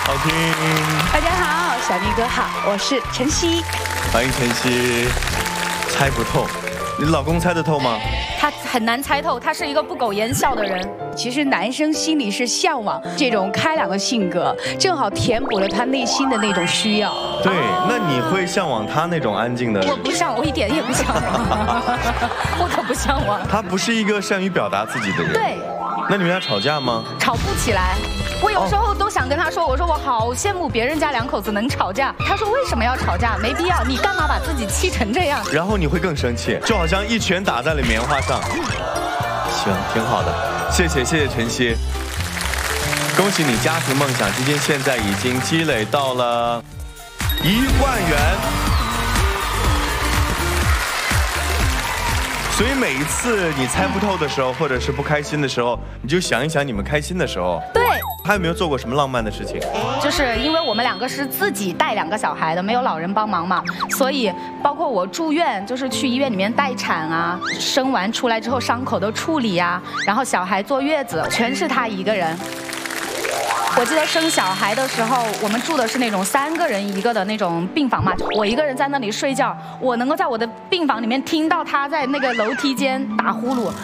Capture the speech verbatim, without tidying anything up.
好听。 大家好，小宁哥好，我是晨曦。 欢迎晨曦。猜不透，你老公猜得透吗？ 他很难猜透，他是一个不苟言笑的人。 其实男生心里是向往这种开朗的性格，正好填补了他内心的那种需要。 对，那你会向往他那种安静的？ 我不向，我一点也不向往，我可不向往。 他不是一个善于表达自己的人。 对。 那你们俩吵架吗？ 吵不起来。我有时候都想跟他说，我说我好羡慕别人家两口子能吵架。他说为什么要吵架？没必要，你干嘛把自己气成这样？ 然后你会更生气，就好像一拳打在了棉花上。行，挺好的，谢谢谢谢晨曦，恭喜你家庭梦想基金现在已经积累到了一万元。所以每一次你猜不透的时候，或者是不开心的时候，你就想一想你们开心的时候。 对。 他有没有做过什么浪漫的事情？ 就是因为我们两个是自己带两个小孩的，没有老人帮忙嘛，所以包括我住院，就是去医院里面待产啊，生完出来之后伤口的处理啊，然后小孩坐月子，全是他一个人。我记得生小孩的时候，我们住的是那种三个人一个的那种病房嘛，我一个人在那里睡觉，我能够在我的病房里面听到他在那个楼梯间打呼噜。